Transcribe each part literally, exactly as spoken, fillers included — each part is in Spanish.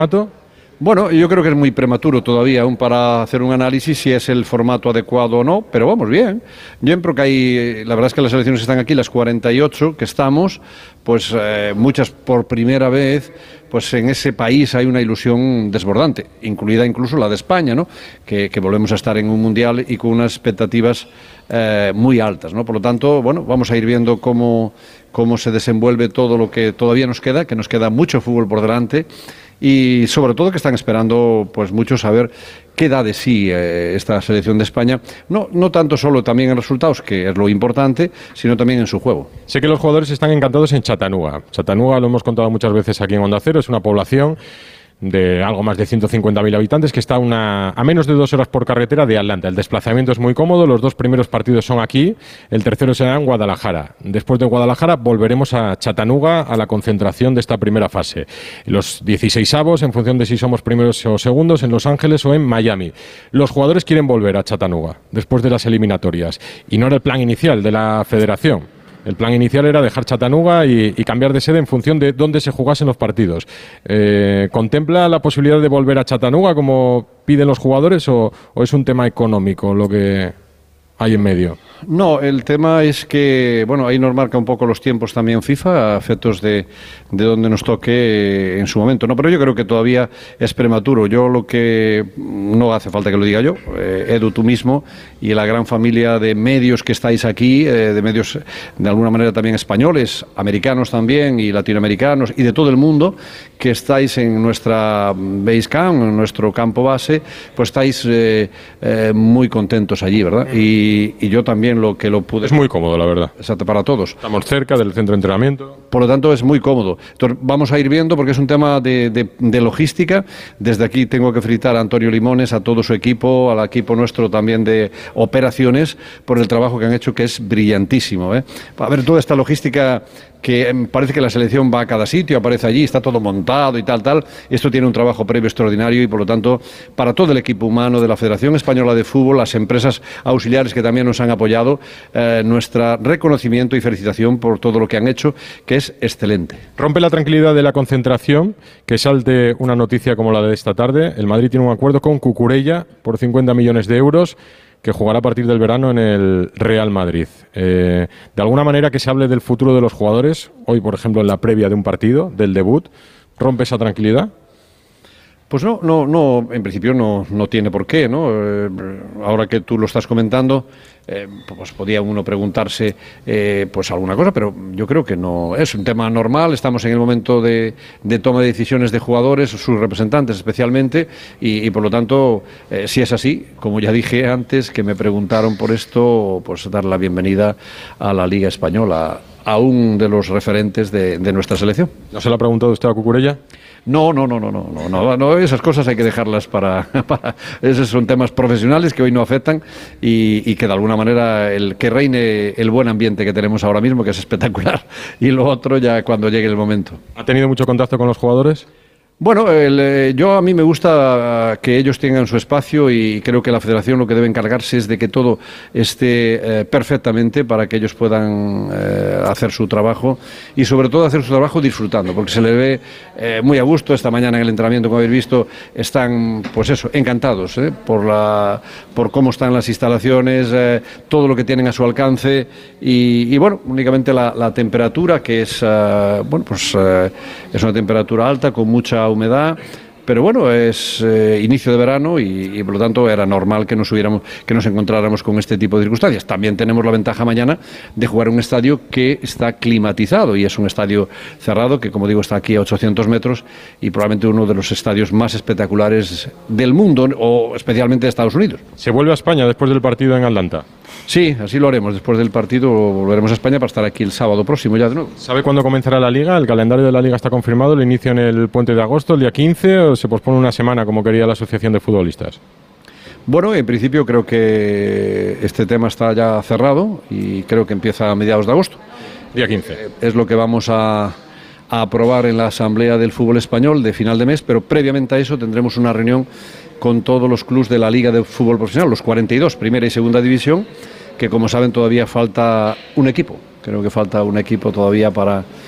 Bueno, yo creo que es muy prematuro todavía aún para hacer un análisis si es el formato adecuado o no, pero vamos bien. Yo creo que hay, la verdad es que las elecciones están aquí, las cuarenta y ocho que estamos, pues eh, muchas por primera vez, pues en ese país hay una ilusión desbordante, incluida incluso la de España, ¿no? Que, que volvemos a estar en un mundial y con unas expectativas eh, muy altas, ¿no? Por lo tanto, bueno, vamos a ir viendo cómo, cómo se desenvuelve todo lo que todavía nos queda, que nos queda mucho fútbol por delante. Y sobre todo que están esperando pues muchos saber qué da de sí eh, esta selección de España, no, no tanto solo también en resultados, que es lo importante, sino también en su juego. Sé que los jugadores están encantados en Chattanooga. Chattanooga, lo hemos contado muchas veces aquí en Onda Cero, es una población de algo más de ciento cincuenta mil habitantes que está una, a menos de dos horas por carretera de Atlanta. El desplazamiento es muy cómodo, los dos primeros partidos son aquí, el tercero será en Guadalajara. Después de Guadalajara volveremos a Chattanooga a la concentración de esta primera fase. Los dieciseisavos, en función de si somos primeros o segundos, en Los Ángeles o en Miami. Los jugadores quieren volver a Chattanooga después de las eliminatorias y no era el plan inicial de la federación. El plan inicial era dejar Chattanooga y, y cambiar de sede en función de dónde se jugasen los partidos. Eh, ¿Contempla la posibilidad de volver a Chattanooga como piden los jugadores o, o es un tema económico lo que hay en medio? No, el tema es que, bueno, ahí nos marca un poco los tiempos también FIFA, a efectos de, de donde nos toque en su momento, ¿no? Pero yo creo que todavía es prematuro. Yo lo que, no hace falta que lo diga yo, eh, Edu, tú mismo, y la gran familia de medios que estáis aquí, eh, de medios de alguna manera también españoles, americanos también, y latinoamericanos, y de todo el mundo, que estáis en nuestra base camp, en nuestro campo base, pues estáis eh, eh, muy contentos allí, ¿verdad? Y, y yo también lo que lo pude... Es muy cómodo, la verdad. Exacto, para todos. Estamos cerca del centro de entrenamiento. Por lo tanto, es muy cómodo. Entonces, vamos a ir viendo porque es un tema de, de, de logística. Desde aquí tengo que felicitar a Antonio Limones, a todo su equipo, al equipo nuestro también de operaciones, por el trabajo que han hecho, que es brillantísimo, ¿eh? A ver, toda esta logística que parece que la selección va a cada sitio, aparece allí, está todo montado y tal, tal. Esto tiene un trabajo previo extraordinario y, por lo tanto, para todo el equipo humano de la Federación Española de Fútbol, las empresas auxiliares que también nos han apoyado, eh, nuestro reconocimiento y felicitación por todo lo que han hecho, que es excelente. Rompe la tranquilidad de la concentración que salte una noticia como la de esta tarde. El Madrid tiene un acuerdo con Cucurella por cincuenta millones de euros que jugará a partir del verano en el Real Madrid. Eh, de alguna manera que se hable del futuro de los jugadores, hoy por ejemplo en la previa de un partido, del debut, ¿rompe esa tranquilidad? Pues no, no, no, en principio no, no tiene por qué, ¿no? Eh, ahora que tú lo estás comentando, eh, pues podía uno preguntarse eh, pues alguna cosa, pero yo creo que no es un tema normal. Estamos en el momento de, de toma de decisiones de jugadores, sus representantes especialmente, y, y por lo tanto, eh, si es así, como ya dije antes, que me preguntaron por esto, pues dar la bienvenida a la Liga Española, a un de los referentes de, de nuestra selección. ¿No se lo ha preguntado usted a Cucurella? No, no, no, no, no, no, no, no, esas cosas hay que dejarlas para, para, esos son temas profesionales que hoy no afectan y, y que de alguna manera el que reine el buen ambiente que tenemos ahora mismo, que es espectacular, y lo otro ya cuando llegue el momento. ¿Ha tenido mucho contacto con los jugadores? Bueno, el, eh, yo a mí me gusta que ellos tengan su espacio y creo que la Federación lo que debe encargarse es de que todo esté eh, perfectamente para que ellos puedan eh, hacer su trabajo y sobre todo hacer su trabajo disfrutando, porque se les ve eh, muy a gusto. Esta mañana en el entrenamiento, como habéis visto, están pues eso, encantados eh, por, la, por cómo están las instalaciones, eh, todo lo que tienen a su alcance y, y bueno, únicamente la, la temperatura que es, uh, bueno, pues uh, es una temperatura alta con mucha humedad, pero bueno, es eh, inicio de verano y, y por lo tanto era normal que nos hubiéramos, que nos encontráramos con este tipo de circunstancias. También tenemos la ventaja mañana de jugar en un estadio que está climatizado y es un estadio cerrado que, como digo, está aquí a ochocientos metros y probablemente uno de los estadios más espectaculares del mundo o especialmente de Estados Unidos. ¿Se vuelve a España después del partido en Atlanta? Sí, así lo haremos. Después del partido volveremos a España para estar aquí el sábado próximo ya de nuevo. ¿Sabe cuándo comenzará la Liga? ¿El calendario de la Liga está confirmado? ¿El inicio en el puente de agosto, el día quince, o se pospone una semana como quería la Asociación de Futbolistas? Bueno, en principio creo que este tema está ya cerrado y creo que empieza a mediados de agosto. Día quince. Es lo que vamos a, a aprobar en la Asamblea del Fútbol Español de final de mes, pero previamente a eso tendremos una reunión con todos los clubes de la Liga de Fútbol Profesional, los cuarenta y dos, primera y segunda división, que como saben todavía falta un equipo. Creo que falta un equipo todavía para,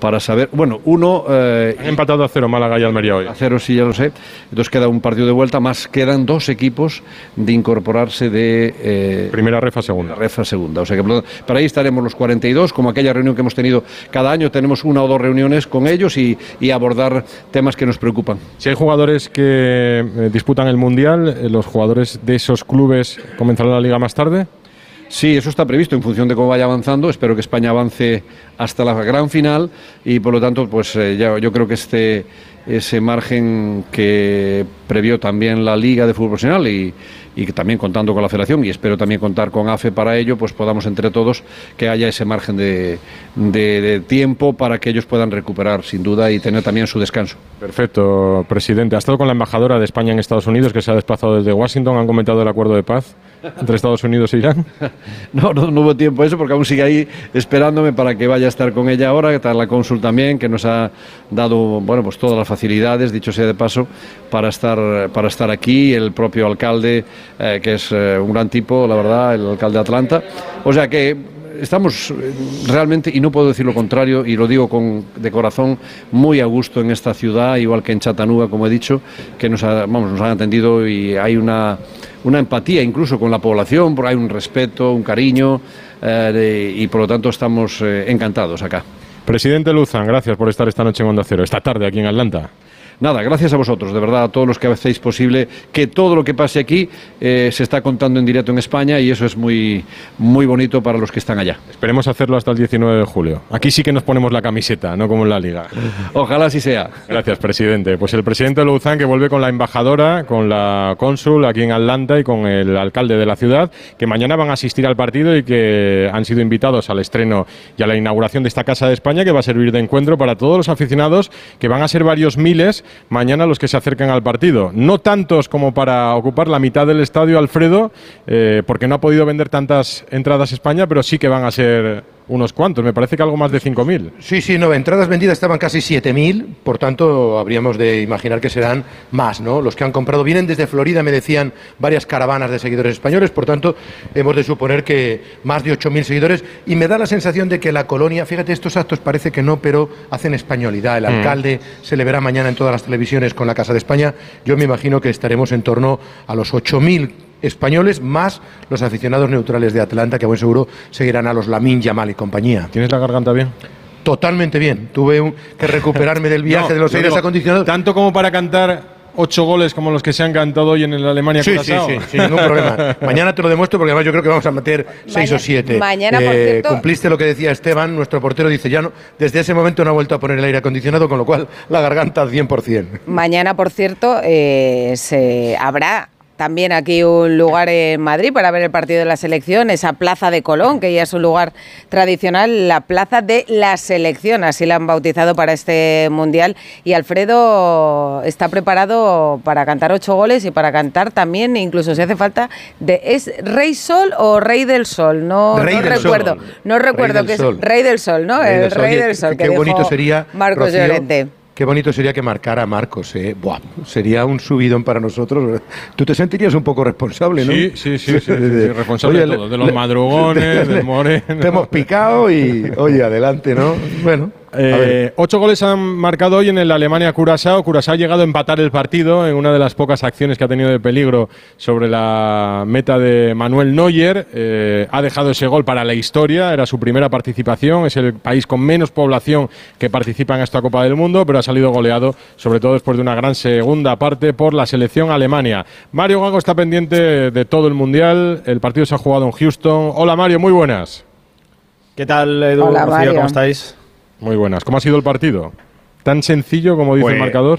para saber, bueno, uno... Eh, Han empatado a cero Málaga y Almería hoy. A cero, sí, ya lo sé. Entonces queda un partido de vuelta, más quedan dos equipos de incorporarse de... Eh, Primera ref a segunda. Ref a segunda. O sea que para ahí estaremos los cuarenta y dos, como aquella reunión que hemos tenido cada año, tenemos una o dos reuniones con ellos y, y abordar temas que nos preocupan. Si hay jugadores que eh, disputan el Mundial, eh, ¿los jugadores de esos clubes comenzarán la Liga más tarde? Sí, eso está previsto en función de cómo vaya avanzando. Espero que España avance hasta la gran final y por lo tanto, pues eh, ya, yo creo que este ese margen que previó también la Liga de Fútbol Profesional y, y que también contando con la Federación y espero también contar con A F E para ello, pues podamos entre todos que haya ese margen de, de, de tiempo para que ellos puedan recuperar sin duda y tener también su descanso. Perfecto, presidente. Ha estado con la embajadora de España en Estados Unidos, que se ha desplazado desde Washington. ¿Han comentado el acuerdo de paz entre Estados Unidos e Irán? No, no, no hubo tiempo a eso porque aún sigue ahí esperándome para que vaya a estar con ella ahora, que está la cónsul también, que nos ha dado, bueno, pues todas las facilidades, dicho sea de paso, para estar, para estar aquí. El propio alcalde, eh, que es eh, un gran tipo, la verdad, el alcalde de Atlanta. O sea que estamos realmente, y no puedo decir lo contrario, y lo digo con, de corazón, muy a gusto en esta ciudad, igual que en Chattanooga, como he dicho, que nos, ha, vamos, nos han atendido y hay una, una empatía incluso con la población, porque hay un respeto, un cariño, eh, de, y por lo tanto estamos eh, encantados acá. Presidente Luzán, gracias por estar esta noche en Onda Cero, esta tarde aquí en Atlanta. Nada, gracias a vosotros, de verdad, a todos los que hacéis posible que todo lo que pase aquí eh, se está contando en directo en España y eso es muy, muy bonito para los que están allá. Esperemos hacerlo hasta el diecinueve de julio. Aquí sí que nos ponemos la camiseta, no como en la Liga. Ojalá así sea. Gracias, presidente. Pues el presidente Luzán, que vuelve con la embajadora, con la cónsul aquí en Atlanta y con el alcalde de la ciudad, que mañana van a asistir al partido y que han sido invitados al estreno y a la inauguración de esta Casa de España, que va a servir de encuentro para todos los aficionados, que van a ser varios miles mañana los que se acercan al partido. No tantos como para ocupar la mitad del estadio, Alfredo, eh, porque no ha podido vender tantas entradas España, pero sí que van a ser unos cuantos, me parece que algo más de cinco mil. Sí, sí, no, entradas vendidas estaban casi siete mil, por tanto habríamos de imaginar que serán más, ¿no? Los que han comprado vienen desde Florida, me decían, varias caravanas de seguidores españoles, por tanto hemos de suponer que más de ocho mil seguidores, y me da la sensación de que la colonia, fíjate, estos actos parece que no, pero hacen españolidad. El alcalde mm. se le verá mañana en todas las televisiones con la Casa de España. Yo me imagino que estaremos en torno a los ocho mil españoles, más los aficionados neutrales de Atlanta, que a buen seguro seguirán a los Lamine Yamal y compañía. ¿Tienes la garganta bien? Totalmente bien. Tuve un, que recuperarme del viaje no, de los aires digo, acondicionados. Tanto como para cantar ocho goles como los que se han cantado hoy en el Alemania-Curazao. Sí, sí, sí, sin ningún problema. Mañana te lo demuestro porque además yo creo que vamos a meter seis o siete. Mañana, por eh, cierto... Cumpliste lo que decía Esteban, nuestro portero, dice ya no, desde ese momento no ha vuelto a poner el aire acondicionado, con lo cual la garganta al cien por cien. Mañana, por cierto, eh, se habrá también aquí un lugar en Madrid para ver el partido de la selección, esa Plaza de Colón, que ya es un lugar tradicional, la Plaza de la Selección, así la han bautizado para este Mundial. Y Alfredo está preparado para cantar ocho goles y para cantar también, incluso si hace falta, de ¿es Rey Sol o Rey del Sol? No, Rey no del recuerdo, Sol. no recuerdo que Sol. es Rey del Sol, ¿no? Rey el del Sol. Rey Oye, del Sol, qué, que qué dijo bonito sería, Marcos Rocío, Llorente. Qué bonito sería que marcara a Marcos, ¿eh? Buah, sería un subidón para nosotros. Tú te sentirías un poco responsable, ¿no? Sí, sí, sí, sí, sí, sí responsable oye, de todo, de los le, madrugones, del Moreno. Te hemos picado y, oye, adelante, ¿no? Bueno. Eh, ocho goles han marcado hoy en el Alemania-Curazao. Curazao ha llegado a empatar el partido en una de las pocas acciones que ha tenido de peligro sobre la meta de Manuel Neuer. Eh, ha dejado ese gol para la historia, era su primera participación. Es el país con menos población que participa en esta Copa del Mundo, pero ha salido goleado, sobre todo después de una gran segunda parte, por la selección Alemania. Mario Gago está pendiente de todo el Mundial. El partido se ha jugado en Houston. Hola Mario, muy buenas. ¿Qué tal, Edu? Hola, Mario. ¿Cómo estáis? Muy buenas. ¿Cómo ha sido el partido? ¿Tan sencillo como dice pues, el marcador?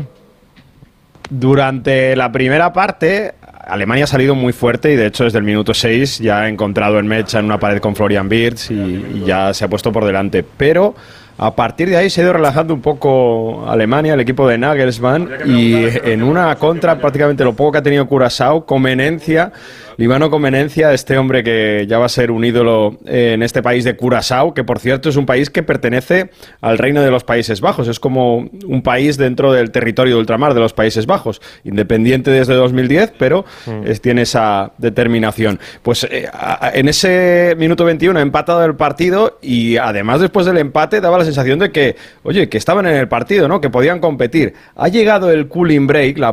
Durante la primera parte, Alemania ha salido muy fuerte y de hecho desde el minuto seis ya ha encontrado en Mecha en una pared con Florian Wirtz y, y ya se ha puesto por delante. Pero a partir de ahí se ha ido relajando un poco Alemania, el equipo de Nagelsmann, y en una contra prácticamente lo poco que ha tenido Curazao, Comenencia Líbano Conveniencia, este hombre que ya va a ser un ídolo eh, en este país de Curazao, que por cierto es un país que pertenece al Reino de los Países Bajos, es como un país dentro del territorio de ultramar de los Países Bajos, independiente desde dos mil diez, pero mm. es, tiene esa determinación. Pues eh, a, en ese minuto veintiuno ha empatado el partido y además después del empate daba la sensación de que, oye, que estaban en el partido, ¿no? Que podían competir. Ha llegado el cooling break, la